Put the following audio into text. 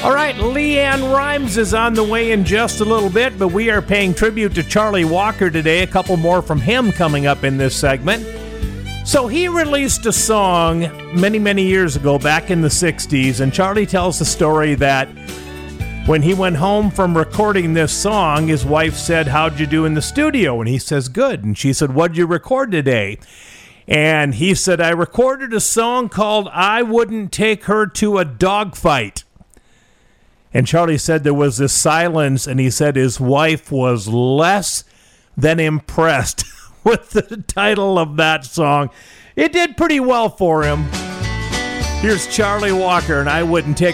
All right, Leanne Rimes is on the way in just a little bit, but we are paying tribute to Charlie Walker today. A couple more from him coming up in this segment. So he released a song many, many years ago, back in the 60s, and Charlie tells the story that when he went home from recording this song, his wife said, "How'd you do in the studio?" And he says, "Good." And she said, "What'd you record today?" And he said, "I recorded a song called I Wouldn't Take Her to a Dogfight." And Charlie said there was this silence, and he said his wife was less than impressed with the title of that song. It did pretty well for him. Here's Charlie Walker, and I Wouldn't Take